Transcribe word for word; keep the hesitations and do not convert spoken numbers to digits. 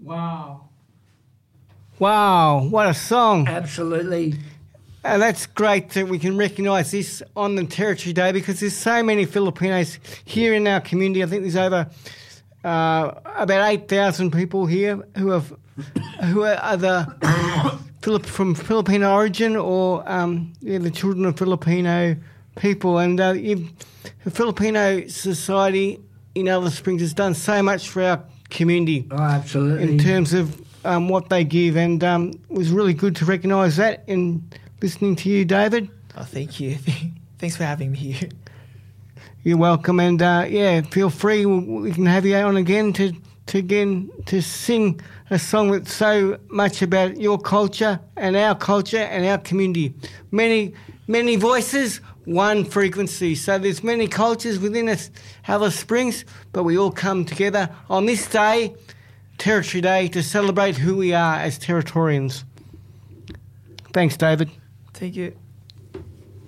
Wow. Wow, what a song. Absolutely. And that's great that we can recognise this on the Territory Day because there's so many Filipinos here in our community. I think there's over uh, about eight thousand people here who have who are either Philip from Filipino origin or um, yeah, the children of Filipino people. And uh, the Filipino society in Alice Springs has done so much for our community. Oh, absolutely. In terms of um, what they give, and um, it was really good to recognise that in listening to you, David. Oh, thank you. Thanks for having me here. You're welcome, and uh, yeah, feel free. We can have you on again to, to again to sing a song that's so much about your culture and our culture and our community. Many, many voices, one frequency. So there's many cultures within us, Alice Springs, but we all come together on this day, Territory Day, to celebrate who we are as Territorians. Thanks, David. Thank you.